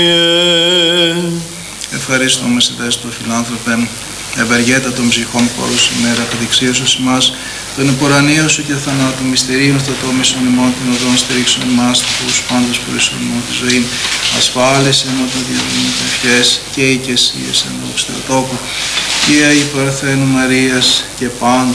Ευχαριστώ με συντάσεις του φιλάνθρωπε, ευεργέτα των ψυχών χώρους ημέρα, αποδειξίωσος ημάς, τον επορανίο σου και θανάτου μυστηρίων θετόμησον ημών την οδόν στηρίξον ημάς, τους πάντως χωρίσον ημών τη ζωή, ασφάλισε ημών των διαδρόμων ευχές και οικεσίες εν δόξου Θεοτόκου, Κύριε Υπερθένου Μαρίας και πάντων